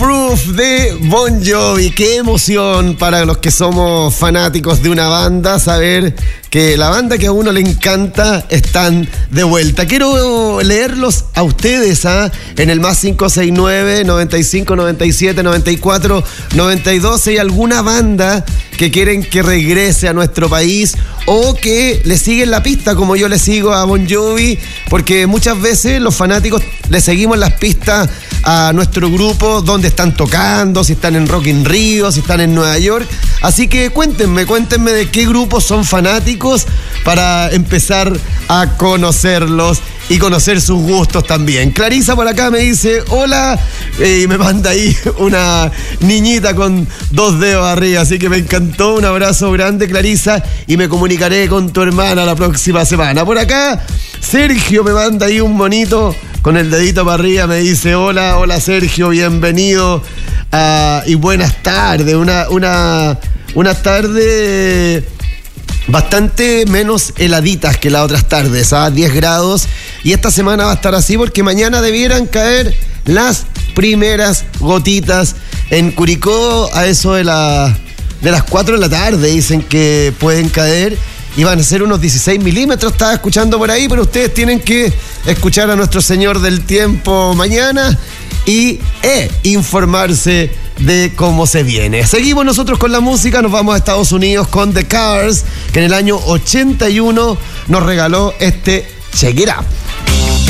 Proof de Bon Jovi. Qué emoción para los que somos fanáticos de una banda saber que la banda que a uno le encanta están de vuelta. Quiero leerlos a ustedes en el más 569 95 97 94 92. Si hay alguna banda que quieren que regrese a nuestro país o que le siguen la pista como yo le sigo a Bon Jovi, porque muchas veces los fanáticos le seguimos las pistas a nuestro grupo, donde están tocando, si están en Rock in Rio, si están en Nueva York. Así que cuéntenme de qué grupos son fanáticos para empezar a conocerlos y conocer sus gustos también. Clarisa por acá me dice hola, y me manda ahí una niñita con 2 dedos arriba, así que me encantó. Un abrazo grande, Clarisa, y me comunicaré con tu hermana la próxima semana. Por acá Sergio me manda ahí un monito con el dedito para arriba, me dice hola Sergio, bienvenido y buenas tardes. Unas tardes bastante menos heladitas que las otras tardes, 10 grados, y esta semana va a estar así porque mañana debieran caer las primeras gotitas en Curicó a eso de las 4 de la tarde, dicen que pueden caer. Y van a ser unos 16 milímetros, estaba escuchando por ahí, pero ustedes tienen que escuchar a nuestro señor del tiempo mañana y informarse de cómo se viene. Seguimos nosotros con la música, nos vamos a Estados Unidos con The Cars, que en el año 81 nos regaló este Check It Up.